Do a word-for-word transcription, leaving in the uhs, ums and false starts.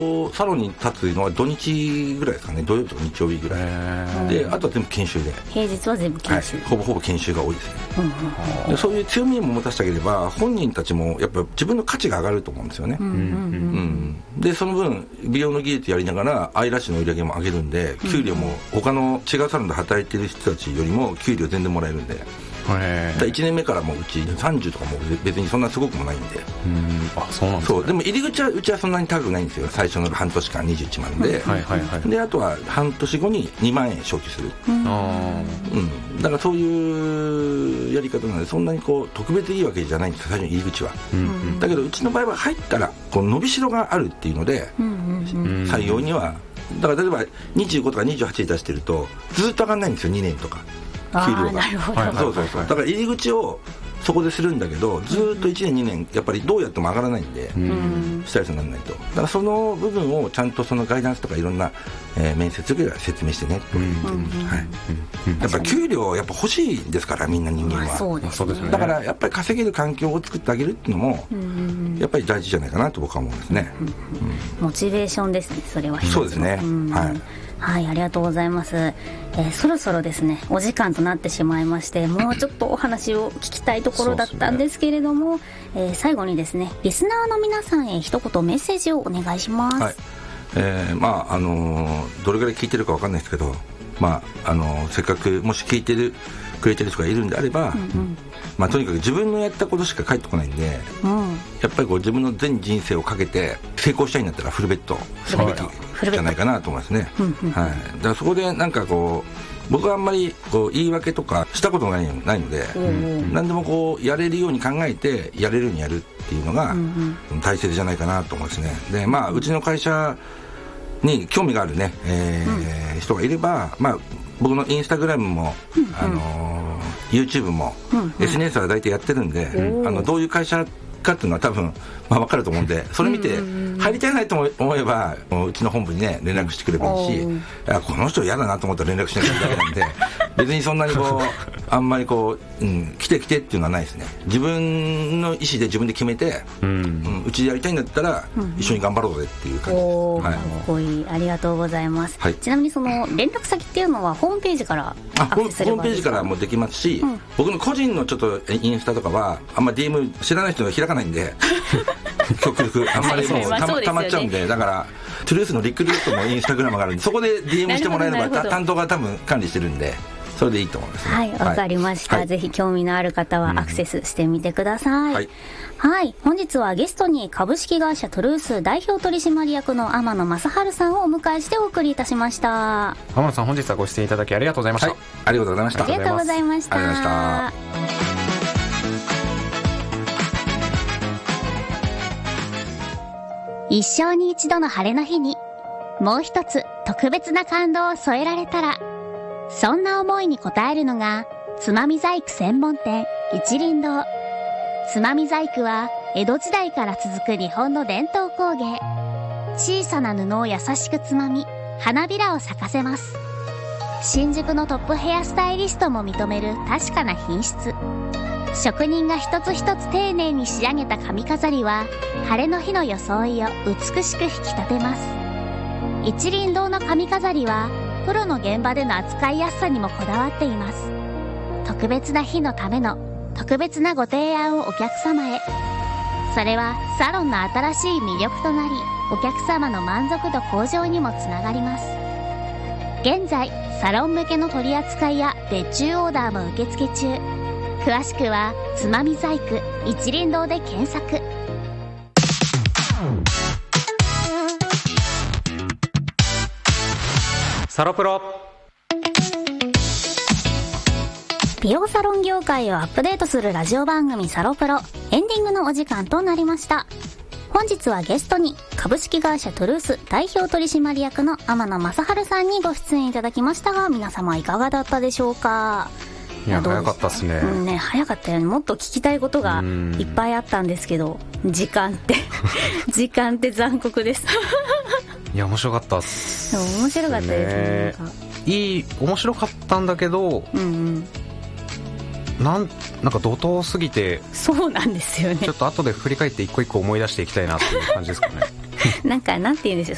サロンに立つのは土日ぐらいですかね。土曜日とか日曜日ぐらいで、あとは全部研修で、 平日は全部研修、 はい、ほぼほぼ研修が多いですね、うんうん、でそういう強みも持たせてあげれば本人たちもやっぱ自分の価値が上がると思うんですよね、うんうんうんうん、でその分美容の技術やりながらアイラッシュの売り上げも上げるんで、給料も他の違うサロンで働いてる人たちよりも給料全然もらえるんで、だいちねんめからもううちさんじゅうとかも別にそんなすごくもないんで、 うん、あ、そうなんですね。 そうでも入り口はうちはそんなに高くないんですよ。最初の半年間にじゅういちまんで、はいはいはい、であとは半年後ににまんえん消費する、うんうん、だからそういうやり方なのでそんなにこう特別いいわけじゃないんですよ、最初の入り口は、うんうん、だけどうちの場合は入ったらこう伸びしろがあるっていうので、うんうんうん、採用にはだから例えばにじゅうごとかにじゅうはちで出してるとずっと上がんないんですよ、にねんとか給料が。そうそうそう、だから入り口をそこでするんだけどずっといちねんにねんやっぱりどうやっても上がらないんで、うん、スタイリストにならないと。だからその部分をちゃんとそのガイダンスとかいろんな、えー、面接で説明してねと言ってるんです、はい、やっぱり給料やっぱ欲しいですからみんな人間は、まあそうですね、だからやっぱり稼げる環境を作ってあげるっていうのも、うん、やっぱり大事じゃないかなと僕は思うんですね、うんうん、 モチベーションですね、それは。 そうですね、うん、はい、 はい、ありがとうございます、えー、そろそろですねお時間となってしまいまして、もうちょっとお話を聞きたいところだったんですけれども、ねえー、最後にですねリスナーの皆さんへ一言メッセージをお願いします。 はい、えー、まああのー、どれぐらい聞いてるか分かんないですけど、まああのー、せっかくもし聞いてるくれてる人がいるんであれば、うんうん、まあ、とにかく自分のやったことしか返ってこないんで、うん、やっぱりこう自分の全人生をかけて成功したいんだったらフルベッドするべきじゃないかなと思いますね、はい、だからそこでなんかこう僕はあんまりこう言い訳とかしたことがないので、うん、何でもこうやれるように考えてやれるようにやるっていうのが大切じゃないかなと思いますね。で、まあ、うちの会社に興味があるね、えーうん、人がいれば、まあ、僕のインスタグラムも、うんうん、あのー、YouTube も、うんうん、エスエヌエス は大体やってるんで、うん、あのどういう会社かっていうのは多分、まあ、分かると思うんで、それ見て入りたいなと思えばうちの本部にね連絡してくればいいし、いやこの人嫌だなと思ったら連絡しなきゃいけないんで別にそんなにこうあんまりこう、うん、来て来てっていうのはないですね。自分の意思で自分で決めて、うんうん、うちでやりたいんだったら、うん、一緒に頑張ろうぜっていう感じです。 おー、はい、かっこいい、ありがとうございます、はい、ちなみにその連絡先っていうのはホームページからアクセスすればいいですか？ ホームページからもできますし、うん、僕の個人のちょっとインスタとかはあんま ディーエム 知らない人が開かないんで極力あんまりもうたま、たまっちゃうんで、だからトゥルースのリクルートのインスタグラムがあるんでそこで ディーエム してもらえれば担当が多分管理してるんでそれでいいと思いますね。 はい、わかりました、はい、ぜひ興味のある方はアクセスしてみてください、うん、はい、はい、本日はゲストに株式会社トゥルース代表取締役の天野正治さんをお迎えしてお送りいたしました。 天野さん、本日はご出演いただきありがとうございました、はい、 ありがとうございました。 ありがとうございました。 ありがとうございました。 一生に一度の晴れの日にもう一つ特別な感動を添えられたら、そんな思いに応えるのがつまみ細工専門店一輪堂。つまみ細工は江戸時代から続く日本の伝統工芸。小さな布を優しくつまみ花びらを咲かせます。新宿のトップヘアスタイリストも認める確かな品質。職人が一つ一つ丁寧に仕上げた髪飾りは晴れの日の装いを美しく引き立てます。一輪堂の髪飾りはプロの現場での扱いやすさにもこだわっています。特別な日のための特別なご提案をお客様へ。それはサロンの新しい魅力となり、お客様の満足度向上にもつながります。現在サロン向けの取り扱いや別注オーダーも受付中。詳しくはつまみ細工一輪堂で検索。 サロプロ。 美容サロン業界をアップデートするラジオ番組サロプロ、エンディングのお時間となりました。本日はゲストに株式会社トゥルース代表取締役の天野正治さんにご出演いただきましたが、皆様いかがだったでしょうか？ いや、早かったっすね。 うんね、早かったよね。もっと聞きたいことがいっぱいあったんですけど、時間って時間って残酷ですいや、面白かったっす、 ね、面白かったですね。なんかいい、面白かったんだけど、うんうん、なんなんか怒涛すぎて、 そうなんですよね。 ちょっと後で振り返って一個一個思い出していきたいなっていう感じですかねなんかなんて言うんでしょう、